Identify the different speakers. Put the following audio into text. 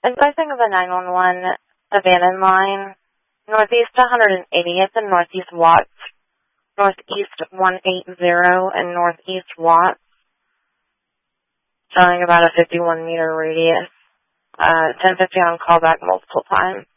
Speaker 1: Advising of the 911 abandoned line, northeast 180th and northeast Watts, northeast 180 and northeast Watts, showing about a 51-meter radius. 1050 on callback multiple times.